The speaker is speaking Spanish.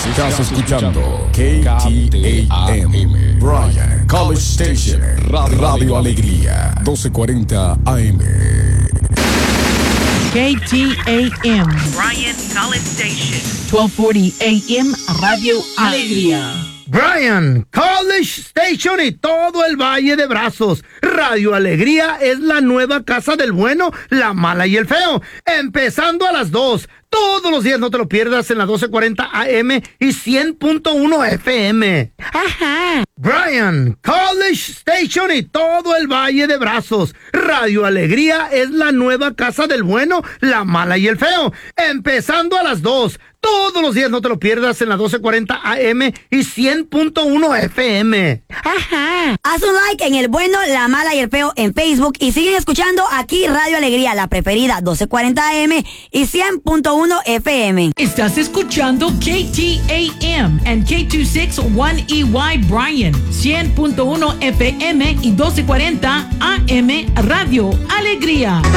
Estás escuchando KTAM, Bryan College Station, Radio Alegría, 1240 AM. KTAM, Bryan College Station, 1240 AM, Radio Alegría. Bryan College Station y todo el Valle de Brazos. Radio Alegría es la nueva casa del bueno, la mala y el feo. Empezando a las 2. Todos los días no te lo pierdas en la 1240 AM y 100.1 FM. Ajá. Bryan College Station y todo el Valle de Brazos. Radio Alegría es la nueva casa del bueno, la mala y el feo. Empezando a las 2. Todos los días no te lo pierdas en la 1240 AM y 100.1 FM. Ajá. Haz un like en el bueno, la mala y el feo en Facebook y siguen escuchando aquí Radio Alegría, la preferida 1240 AM y 100.1 FM. Estás escuchando KTAM and K261EY Bryan, 100.1 FM y 1240 AM Radio Alegría.